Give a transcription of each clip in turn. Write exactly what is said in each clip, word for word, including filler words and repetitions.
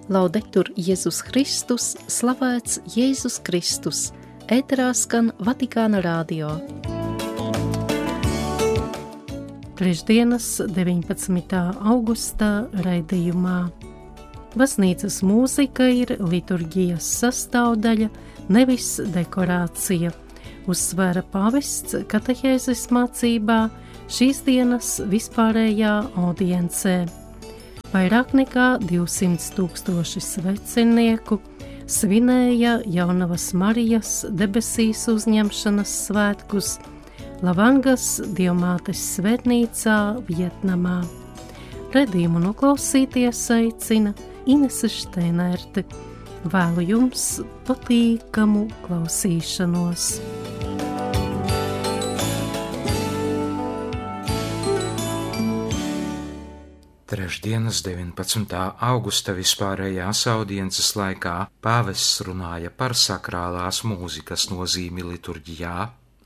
Laudetur Jēzus Kristus, slavēts Jēzus Kristus, ēterā skan Vatikāna radio. Trešdienas deviņpadsmitā augusta raidījumā. Baznīcas mūzika ir liturģijas sastāvdaļa, nevis dekorācija, uzsvēra pāvests katehēzes mācībā šīs dienas vispārējā audiencē. Vairāk nekā divsimt tūkstoši svecenieku svinēja Jaunavas Marijas debesīs uzņemšanas svētkus Lavangas Dievmātes svētnīcā Vietnamā. Redījumu noklausīties aicina Inese Šteinerte. Vēlu jums patīkamu klausīšanos. Trešdienas deviņpadsmitā augusta vispārējās audiences laikā pāvests runāja par sakrālās mūzikas nozīmi liturģijā.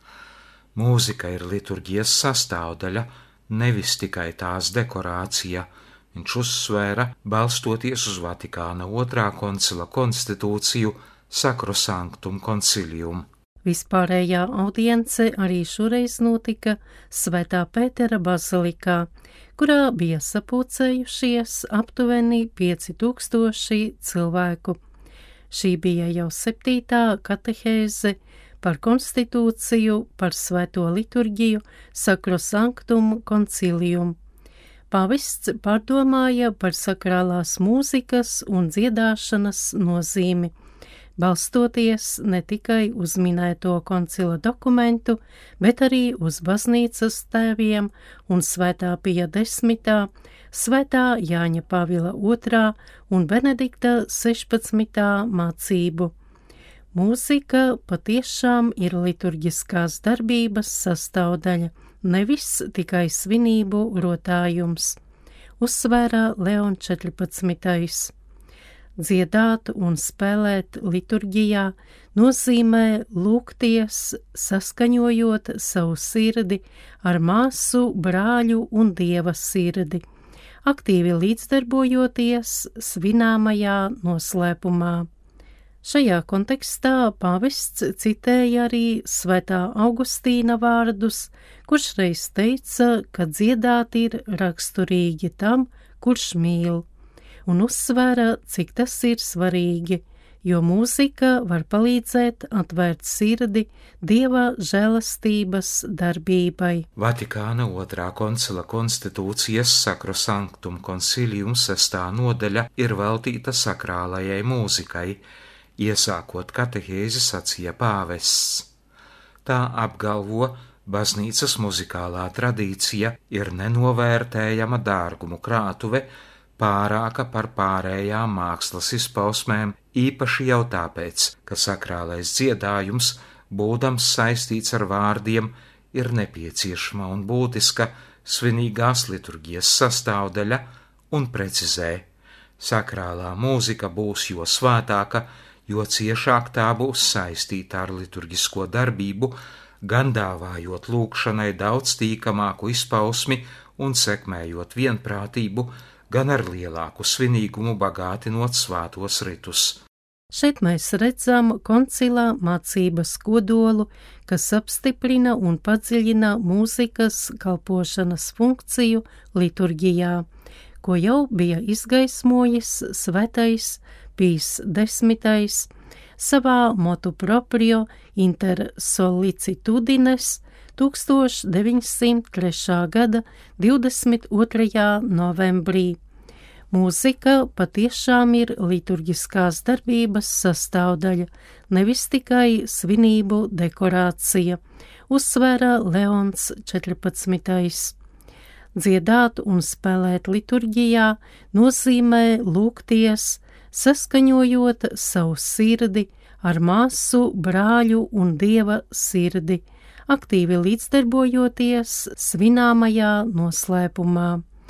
Mūzika ir liturģijas sastāvdaļa, nevis tikai tās dekorācija. Viņš uzsvēra, balstoties uz Vatikāna otrā koncila konstitūciju Sacrosanctum Concilium. Vispārējā audience arī šoreiz notika Svētā Pētera bazilikā, kurā bija sapulcējušies aptuveni pieci tūkstoši cilvēku. Šī bija jau septītā katehēze par konstitūciju par svēto liturģiju Sacrosanctum Concilium. Pāvests pārdomāja par sakrālās mūzikas un dziedāšanas nozīmi, balstoties ne tikai uz minēto koncila dokumentu, bet arī uz baznīcas tēviem un Svētā Pija desmitā, Svētā Jāņa Pāvila otrā un Benedikta sešpadsmitā mācību. Mūzika patiešām ir liturģiskās darbības sastāvdaļa, nevis tikai svinību rotājums, uzsvērā Leon četrpadsmitais. Dziedāt un spēlēt liturģijā nozīmē lūgties, saskaņojot savu sirdi ar māsu, brāļu un Dieva sirdi, aktīvi līdzdarbojoties svināmajā noslēpumā. Šajā kontekstā pāvests citēja arī Svētā Augustīna vārdus, kurš reiz teica, ka dziedāt ir raksturīgi tam, kurš mīl, un uzsvēra, cik tas ir svarīgi, jo mūzika var palīdzēt atvērt sirdi Dieva žēlastības darbībai. Vatikāna otrā koncila konstitūcijas Sacrosanctum Concilium sestā nodaļa ir veltīta sakrālajai mūzikai, iesākot katehēzi sacīja pāvests. Tā apgalvo, baznīcas muzikālā tradīcija ir nenovērtējama dārgumu krātuve, pārāka par pārējām mākslas izpausmēm, īpaši jau tāpēc, ka sakrālais dziedājums, būdams saistīts ar vārdiem, ir nepieciešama un būtiska svinīgās liturģijas sastāvdaļa un precizē. Sakrālā mūzika būs jo svētāka, jo ciešāk tā būs saistīta ar liturģisko darbību, gan dāvājot lūgšanai daudz tīkamāku izpausmi un sekmējot vienprātību, gan ar lielāku svinīgumu bagātinot svētos ritus. Šeit mēs redzam koncilā mācības kodolu, kas apstiprina un padziļina mūzikas kalpošanas funkciju liturģijā, ko jau bija izgaismojis Svētais Pijs desmitais savā motu proprio inter solicitudines tūkstoš deviņsimt trešā gada divdesmit otrajā novembrī. Mūzika patiešām ir liturģiskās darbības sastāvdaļa, nevis tikai svinību dekorācija, uzsvēra Leons četrpadsmitais. Dziedāt un spēlēt liturģijā nozīmē lūgties, saskaņojot savu sirdi ar māsu, brāļu un Dieva sirdi, aktīvi līdzdarbojoties svināmajā noslēpumā.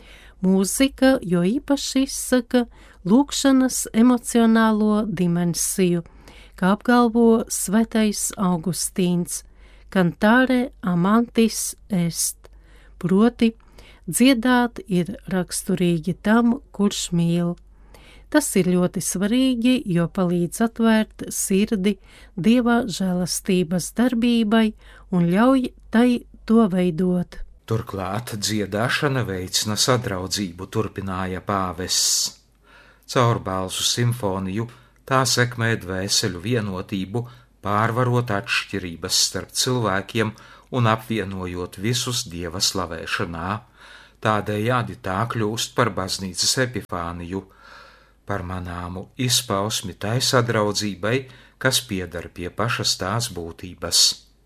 Mūzika jo īpaši izsaka lūgšanas emocionālo dimensiju, kā apgalvo Svētais Augustīns, cantare amantis est, proti dziedāt ir raksturīgi tam, kurš mīl. Tas ir ļoti svarīgi, jo palīdz atvērt sirdi Dieva žēlastības darbībai un ļauj tai to veidot. Turklāt dziedāšana veicina sadraudzību, turpināja pāvests. Caur balsu simfoniju tā sekmē dvēseļu vienotību, pārvarot atšķirības starp cilvēkiem un apvienojot visus Dieva slavēšanā. Tādējādi tā kļūst par baznīcas epifāniju, par manāmu izpausmi tai sadraudzībai, kas piedar pie pašas tās būtības.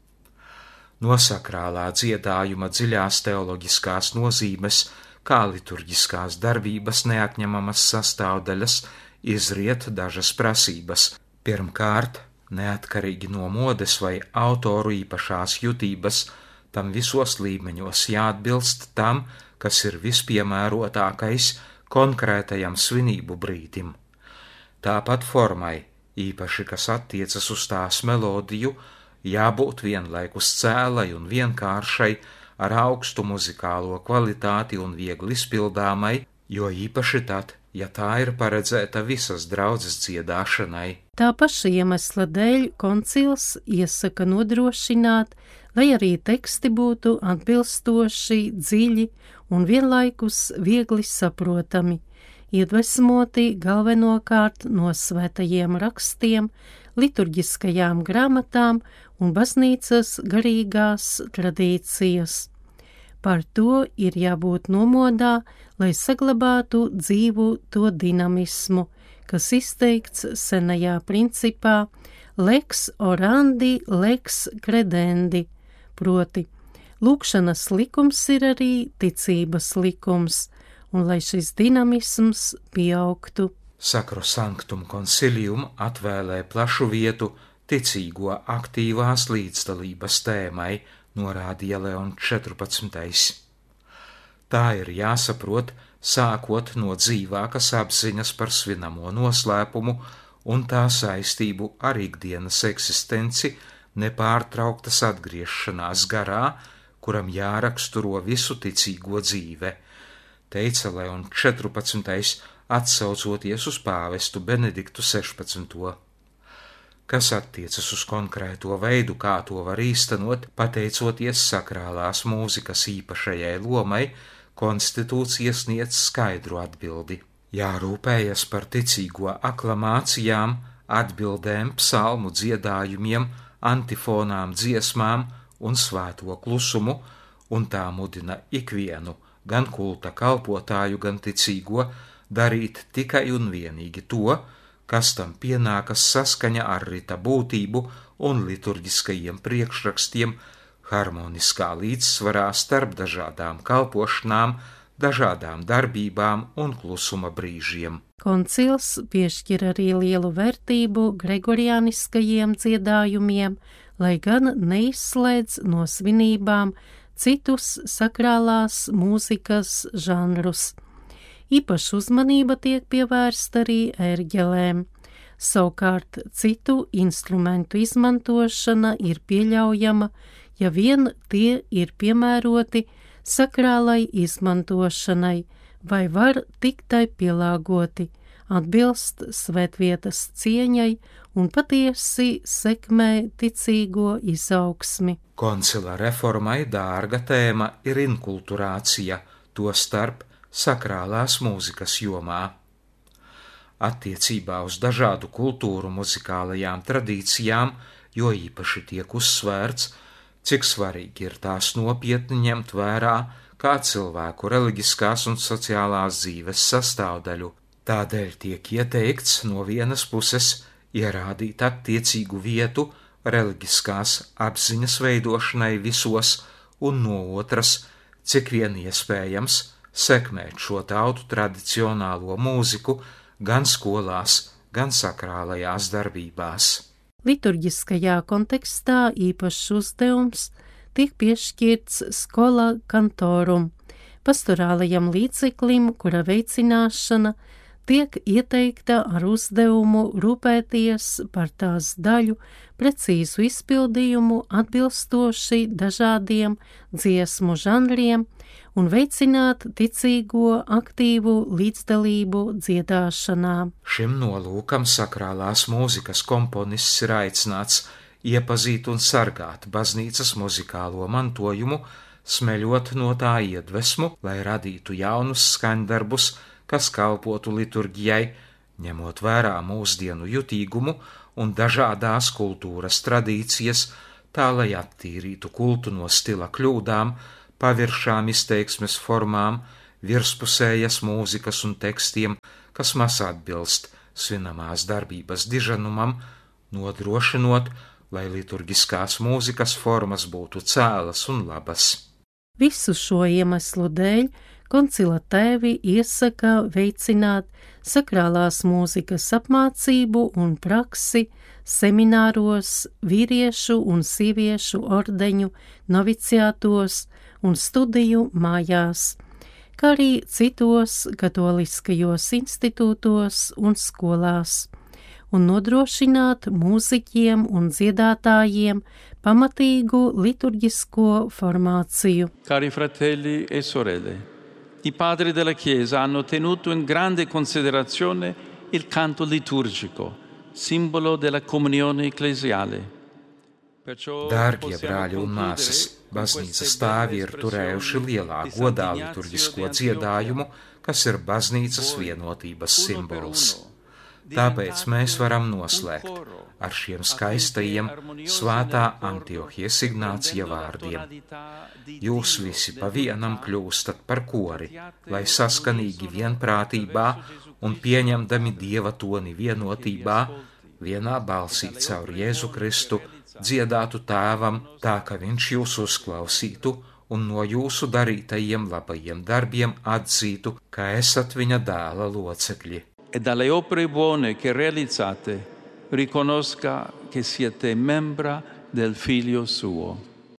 No sakrālā dziedājuma dziļās teoloģiskās nozīmes, kā liturģiskās darbības neatņemamas sastāvdaļas, izriet dažas prasības. Pirmkārt, neatkarīgi no modes vai autoru īpašās jutības, tam visos līmeņos jāatbilst tam, kas ir vispiemērotākais konkrētajam svinību brīdim. Tāpat formai, īpaši kas attiecas uz tās melodiju, jābūt vienlaikus cēlai un vienkāršai, ar augstu muzikālo kvalitāti un viegli izpildāmai, jo īpaši tad, ja tā ir paredzēta visas draudzes dziedāšanai. Tā paša iemesla dēļ koncils iesaka nodrošināt, lai arī teksti būtu atbilstoši, dziļi un vienlaikus viegli saprotami, iedvesmoti galvenokārt no svētajiem rakstiem, liturģiskajām grāmatām un baznīcas garīgās tradīcijas. Par to ir jābūt nomodā, lai saglabātu dzīvu to dinamismu, kas izteikts senajā principā lex orandi, lex credendi, proti, lūkšanas likums ir arī ticības likums, un lai šis dinamisms pieaugtu. Sacrosanctum Concilium atvēlē plašu vietu ticīgo aktīvās līdzdalības tēmai, norādīja Leons četrpadsmitais. Tā ir jāsaprot, sākot no dzīvākas apziņas par svinamo noslēpumu un tā saistību ar ikdienas eksistenci, nepārtrauktas atgriešanās garā, kuram jāraksturo visu ticīgo dzīve, teica Leons četrpadsmitais, atsaucoties uz pāvestu Benediktu sešpadsmito. Kas attiecas uz konkrēto veidu, kā to var īstenot, pateicoties sakrālās mūzikas īpašajai lomai, konstitūcija sniedz skaidru atbildi. Jārūpējas par ticīgo aklamācijām, atbildēm, psalmu dziedājumiem, antifonām, dziesmām un svēto klusumu, un tā mudina ikvienu, gan kulta kalpotāju, gan ticīgo, darīt tikai un vienīgi to, kas tam pienākas saskaņa ar rita būtību un liturģiskajiem priekšrakstiem, harmoniskā līdzsvarā starp dažādām kalpošanām, dažādām darbībām un klusuma brīžiem. Koncils piešķir arī lielu vērtību gregorianiskajiem dziedājumiem, lai gan neizslēdz no svinībām citus sakrālās mūzikas žanrus. Īpaša uzmanība tiek pievērsta arī ērģelēm. Savukārt citu instrumentu izmantošana ir pieļaujama, ja vien tie ir piemēroti sakrālai izmantošanai vai var tikt tai pielāgoti, atbilst svētvietas cieņai un patiesi sekmē ticīgo izaugsmi. Koncila reformai dārga tēma ir inkulturācija, to starp sakrālās mūzikas jomā. Attiecībā uz dažādu kultūru muzikālajām tradīcijām, jo īpaši tiek uzsvērts, cik svarīgi ir tās nopietni ņemt vērā kā cilvēku reliģiskās un sociālās dzīves sastāvdaļu. Tādēļ tiek ieteikts no vienas puses ierādīt attiecīgu vietu reliģiskās apziņas veidošanai visos, un no otras, cik vien iespējams, sekmēt šo tautu tradicionālo mūziku gan skolās, gan sakrālajās darbībās. Liturģiskajā kontekstā īpašs uzdevums tiek piešķirts skola kantorum, pastorālajam līdzeklim, kura veicināšana tiek ieteikta ar uzdevumu rūpēties par tās daļu precīzu izpildījumu atbilstoši dažādiem dziesmu žanriem un veicināt ticīgo aktīvu līdzdalību dziedāšanā. Šim nolūkam sakrālās mūzikas komponists ir aicināts iepazīt un sargāt baznīcas muzikālo mantojumu, smeļot no tā iedvesmu, lai radītu jaunus skaņdarbus, kas kalpotu liturģijai, ņemot vērā mūsdienu jutīgumu un dažādās kultūras tradīcijas, tā lai attīrītu kultu no stila kļūdām, paviršām izteiksmes formām, virspusējas mūzikas un tekstiem, kas maz atbilst svinamās darbības diženumam, nodrošinot, lai liturgiskās mūzikas formas būtu cēlas un labas. Visu šo iemeslu dēļ koncila tēvi iesaka veicināt sakrālās mūzikas apmācību un praksi semināros, vīriešu un sieviešu ordeņu noviciātos un studiju mājās, kā arī citos katoliskajos institūtos un skolās, un nodrošināt mūziķiem un dziedātājiem pamatīgu liturgisko formāciju. Cari fratelli e sorelle, i padri della Chiesa hanno tenuto in grande considerazione il canto liturgico, simbolo della comunione ecclesiale. Dārgie brāļi un māsas, baznīcas stāvi ir turējuši lielā godā liturgisko dziedājumu, kas ir baznīcas vienotības simbols. Tāpēc mēs varam noslēgt ar šiem skaistajiem svētā Antiohijas Ignācija vārdiem. Jūs visi pa vienam kļūstat par kori, lai saskanīgi vienprātībā un pieņemdami Dieva toni vienotībā, vienā balsī caur Jēzu Kristu dziedātu Tēvam tā, ka Viņš jūs uzklausītu un no jūsu darītajiem labajiem darbiem atzītu, ka esat Viņa dēla locekļi. E dalle opere buone che realizzate riconosca che siete membra del Figlio suo.